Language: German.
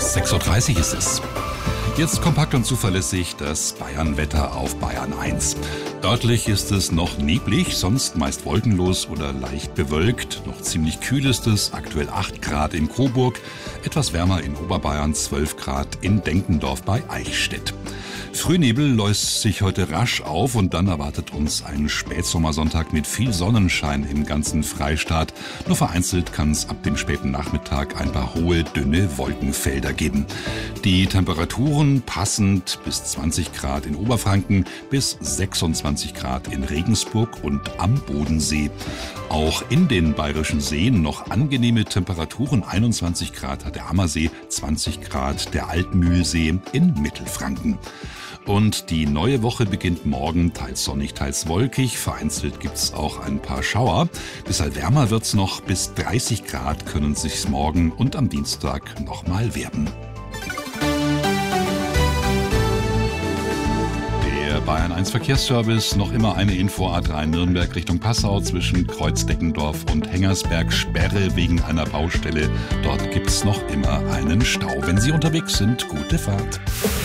6:30 Uhr ist es. Jetzt kompakt und zuverlässig das Bayern-Wetter auf Bayern 1. Örtlich ist es noch neblig, sonst meist wolkenlos oder leicht bewölkt. Noch ziemlich kühl ist es, aktuell 8 Grad in Coburg, etwas wärmer in Oberbayern, 12 Grad in Denkendorf bei Eichstätt. Frühnebel löst sich heute rasch auf und dann erwartet uns ein Spätsommersonntag mit viel Sonnenschein im ganzen Freistaat. Nur vereinzelt kann es ab dem späten Nachmittag ein paar hohe, dünne Wolkenfelder geben. Die Temperaturen passend bis 20 Grad in Oberfranken, bis 26 Grad in Regensburg und am Bodensee. Auch in den bayerischen Seen noch angenehme Temperaturen. 21 Grad hat der Ammersee, 20 Grad der Altmühlsee in Mittelfranken. Und die neue Woche beginnt morgen, teils sonnig, teils wolkig. Vereinzelt gibt's auch ein paar Schauer. Deshalb wärmer wird's noch. Bis 30 Grad können sich's morgen und am Dienstag nochmal werden. Der Bayern 1 Verkehrsservice, noch immer eine Info: A3 Nürnberg Richtung Passau zwischen Kreuzdeckendorf und Hengersberg, Sperre wegen einer Baustelle. Dort gibt's noch immer einen Stau. Wenn Sie unterwegs sind, gute Fahrt.